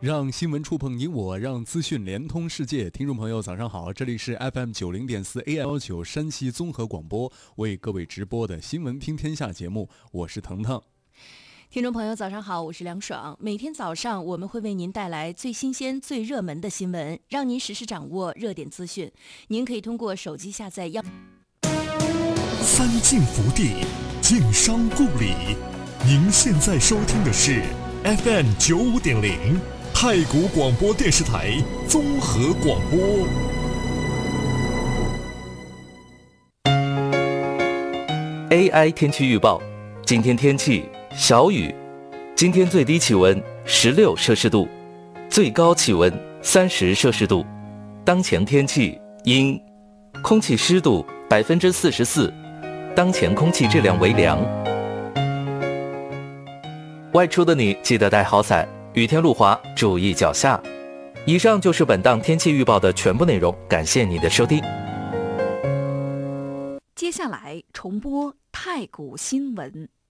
让新闻触碰你我，让资讯连通世界。听众朋友早上好，这里是 FM90.4 AM19 山西综合广播，为各位直播的新闻听天下节目，我是腾腾。 听众朋友早上好，我是梁爽。每天早上我们会为您带来最新鲜最热门的新闻，让您实时掌握热点资讯。您可以通过手机下载三晋福地，晋商故里。您现在收听的是 FM95.0 太谷广播电视台综合广播。 AI 天气预报，今天天气小雨，今天最低气温16摄氏度，最高气温30摄氏度。当前天气阴，空气湿度44%，当前空气质量为良。外出的你记得带好伞，雨天路滑注意脚下。以上就是本档天气预报的全部内容，感谢你的收听。 接下来重播太谷新闻。